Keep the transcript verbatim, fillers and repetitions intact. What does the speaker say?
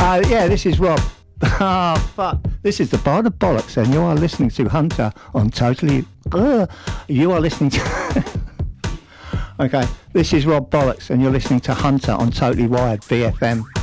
Uh, yeah, this is Rob. Ah, oh, fuck. This is the Bar of Bollocks, and you are listening to Hunter on Totally... Uh, you are listening to... Okay, this is Rob Bollocks, and you're listening to Hunter on Totally Wired B F M.